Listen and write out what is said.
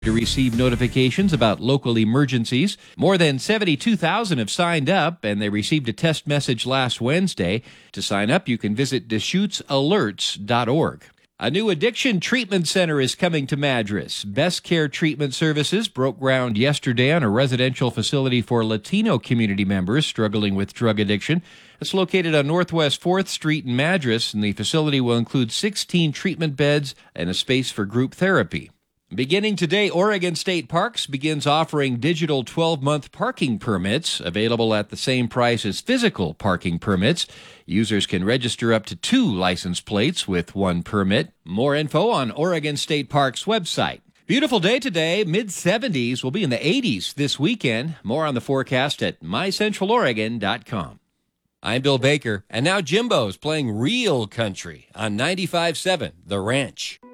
to receive notifications about local emergencies. More than 72,000 have signed up, and they received a test message last Wednesday. To sign up, you can visit DeschutesAlerts.org. A new addiction treatment center is coming to Madras. Best Care Treatment Services broke ground yesterday on a residential facility for Latino community members struggling with drug addiction. It's located on Northwest 4th Street in Madras, and the facility will include 16 treatment beds and a space for group therapy. Beginning today, Oregon State Parks begins offering digital 12-month parking permits, available at the same price as physical parking permits. Users can register up to 2 license plates with 1 permit. More info on Oregon State Parks' website. Beautiful day today, mid-70s. We'll be in the 80s this weekend. More on the forecast at mycentraloregon.com. I'm Bill Baker, and now Jimbo's playing real country on 95.7 The Ranch.